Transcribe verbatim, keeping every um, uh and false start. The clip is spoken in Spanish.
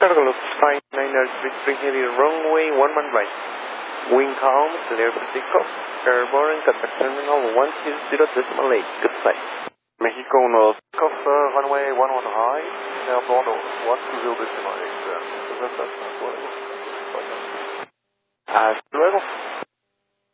Carlos five niner three three heavy runway one man right. Wind calm, clear for takeoff. Airborne contact terminal one two zero decimal eight. Good sight. México uno dos. Takeoff uh, runway one one high. Airborne one two zero decimal eight. Uh, Hasta luego.